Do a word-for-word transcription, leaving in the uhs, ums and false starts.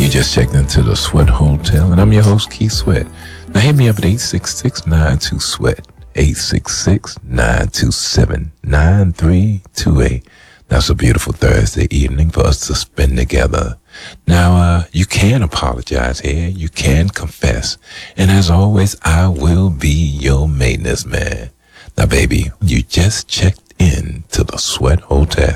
You just checked into the Sweat Hotel, and I'm your host, Keith Sweat. Now hit me up at eight six six, nine two, SWEAT, eight six six, nine two seven, nine three two eight. That's a beautiful Thursday evening for us to spend together. Now, uh, you can apologize here. You can confess. And as always, I will be your maintenance man. Now, baby, you just checked in to the Sweat Hotel.